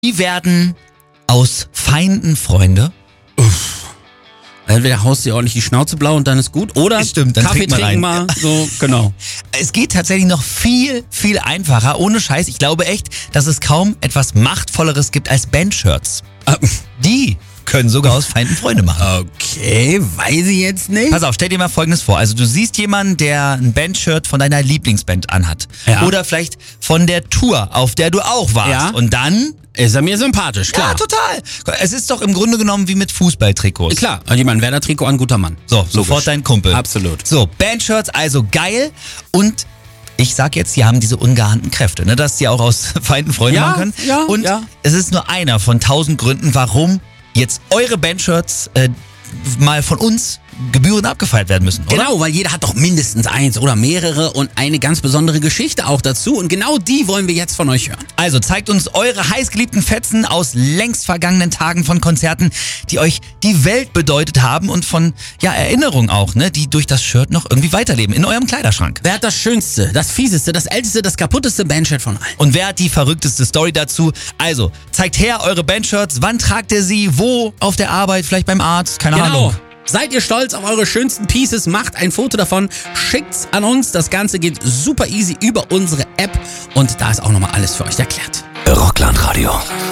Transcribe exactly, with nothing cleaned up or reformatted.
Wie werden aus Feinden Freunde? Uff. Entweder haust du dir ordentlich die Schnauze blau und dann ist gut. Oder Stimmt, dann Kaffee trinkt man trinken rein. mal. So, genau. Es geht tatsächlich noch viel, viel einfacher. Ohne Scheiß. Ich glaube echt, dass es kaum etwas Machtvolleres gibt als Bandshirts. Äh, Die können sogar aus Feinden Freunde machen. Okay, weiß ich jetzt nicht. Pass auf, stell dir mal Folgendes vor. Also du siehst jemanden, der ein Bandshirt von deiner Lieblingsband anhat. Ja. Oder vielleicht von der Tour, auf der du auch warst. Ja. Und dann... Ist er mir sympathisch, klar. Ja, total. Es ist doch im Grunde genommen wie mit Fußballtrikots. Klar, jemand ein Werder-Trikot an, guter Mann. So, sofort dein Kumpel. Absolut. So, Bandshirts, also geil. Und ich sag jetzt, die haben diese ungeahnten Kräfte, ne, dass sie auch aus Feinden Freunde Ja, machen können. ja, Und ja. es ist nur einer von tausend Gründen, warum jetzt eure Bandshirts äh, mal von uns gebührend abgefeiert werden müssen, oder? Genau, weil jeder hat doch mindestens eins oder mehrere und eine ganz besondere Geschichte auch dazu. Und genau die wollen wir jetzt von euch hören. Also zeigt uns eure heißgeliebten Fetzen aus längst vergangenen Tagen von Konzerten, die euch die Welt bedeutet haben und von ja Erinnerungen auch, ne, die durch das Shirt noch irgendwie weiterleben in eurem Kleiderschrank. Wer hat das schönste, das fieseste, das älteste, das kaputteste Bandshirt von allen? Und wer hat die verrückteste Story dazu? Also, zeigt her eure Bandshirts, wann tragt ihr sie, wo, auf der Arbeit, vielleicht beim Arzt, keine Genau. Ahnung. Seid ihr stolz auf eure schönsten Pieces? Macht ein Foto davon, schickt's an uns. Das Ganze geht super easy über unsere App und da ist auch nochmal alles für euch erklärt. Rockland Radio.